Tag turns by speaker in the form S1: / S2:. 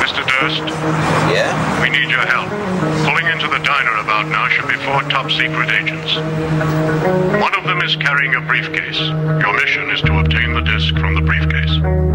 S1: Mr. Durst?
S2: Yeah?
S1: We need your help. Pulling into the diner about now should be 4 top-secret agents. One of them is carrying a briefcase. Your mission is to obtain the disc from the briefcase.